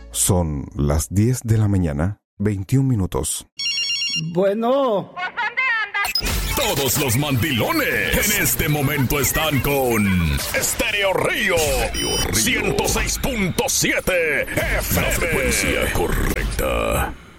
Son las 10 de la mañana, 21 minutos. Bueno. Todos los mandilones en este momento están con Estéreo Río 106.7 FM. La frecuencia correcta.